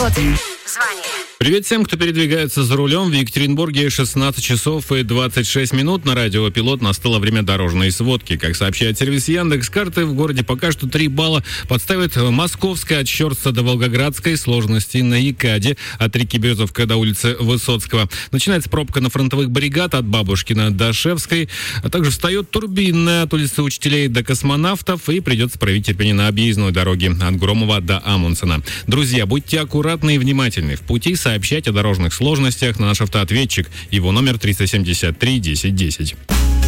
Автопилот. Звони. Привет всем, кто передвигается за рулем. В Екатеринбурге 16 часов и 26 минут. На радио «Пилот» настало время дорожной сводки. Как сообщает сервис Яндекс.Карты, в городе пока что 3 балла подставит Московская от Щорса до Волгоградской, сложности на Якаде от реки Березовка до улицы Высоцкого. Начинается пробка на фронтовых бригад от Бабушкина до Шевской, а также встает Турбинная от улицы Учителей до Космонавтов, и придется проявить терпение на объездной дороге от Громова до Амундсена. Друзья, будьте аккуратны и внимательны. В пути сообщать о дорожных сложностях на наш автоответчик. Его номер 373 10 10.